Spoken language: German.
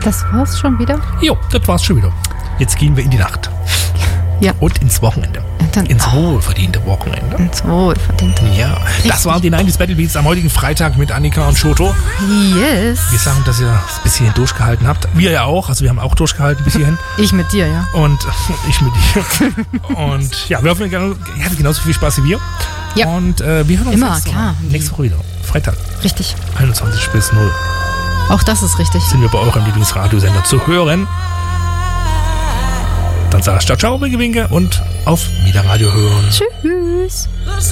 Das war's schon wieder? Jo, das war's schon wieder. Jetzt gehen wir in die Nacht. Ja. Und ins Wochenende. Dann, ins wohlverdiente Wochenende. Ins wohlverdiente. Ja, das waren die 90s Battle Beats am heutigen Freitag mit Annika und Shoto. Yes. Wir sagen, dass ihr es bis hierhin durchgehalten habt. Wir ja auch, also wir haben auch durchgehalten bis hierhin. Ich mit dir, ja. Und ich mit dir. Und ja, wir hoffen, ihr hattet genauso viel Spaß wie wir. Ja. Und wir hören uns Immer, klar. nächste Woche wieder. Freitag. Richtig. 21 bis 0. Auch das ist richtig. Sind wir bei eurem Lieblingsradiosender zu hören. Dann sag ich ciao, ciao, winke, winke und auf Wiederradio hören. Tschüss.